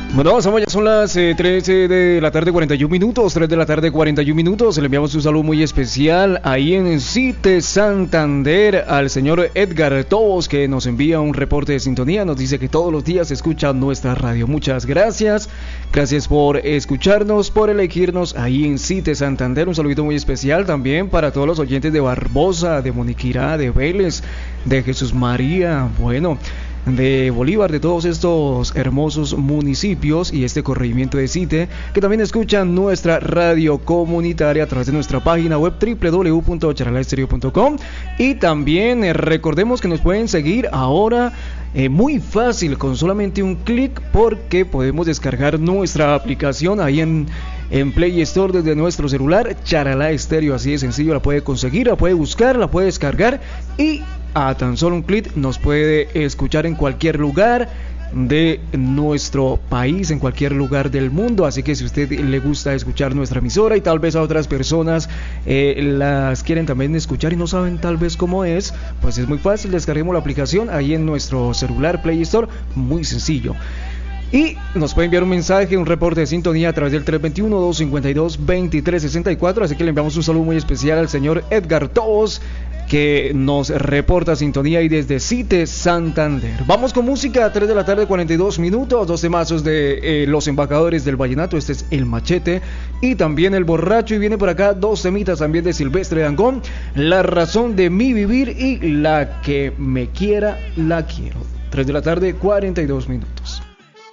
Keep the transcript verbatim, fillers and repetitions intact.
Bueno, somos, ya son las eh, trece de la tarde, cuarenta y un minutos, tres de la tarde, cuarenta y un minutos. Le enviamos un saludo muy especial ahí en CITES Santander al señor Edgar Tobos, que nos envía un reporte de sintonía. Nos dice que todos los días escucha nuestra radio. Muchas gracias. Gracias por escucharnos, por elegirnos ahí en CITES Santander. Un saludito muy especial también para todos los oyentes de Barbosa, de Moniquirá, de Vélez, de Jesús María. Bueno, de Bolívar, de todos estos hermosos municipios y este corregimiento de Cite, que también escuchan nuestra radio comunitaria a través de nuestra página web doble u doble u doble u punto charalaestereo punto com. Y también eh, recordemos que nos pueden seguir ahora eh, muy fácil, con solamente un clic, porque podemos descargar nuestra aplicación ahí en en Play Store desde nuestro celular, Charalá Estéreo, así de sencillo. La puede conseguir, la puede buscar, la puede descargar y a tan solo un clic nos puede escuchar en cualquier lugar de nuestro país, en cualquier lugar del mundo. Así que si a usted le gusta escuchar nuestra emisora y tal vez a otras personas eh, las quieren también escuchar y no saben tal vez cómo es, pues es muy fácil, descarguemos la aplicación ahí en nuestro celular Play Store, muy sencillo. Y nos puede enviar un mensaje, un reporte de sintonía a través del tres dos uno, dos cinco dos, dos tres seis cuatro. Así que le enviamos un saludo muy especial al señor Edgar Tobos, que nos reporta sintonía y desde CITES Santander. Vamos con música, tres de la tarde, cuarenta y dos minutos, dos temazos de eh, Los Embajadores del Vallenato. Este es El Machete y también El Borracho, y viene por acá dos temitas también de Silvestre Dangond, La Razón de Mi Vivir y La Que Me Quiera, La Quiero. tres de la tarde, cuarenta y dos minutos.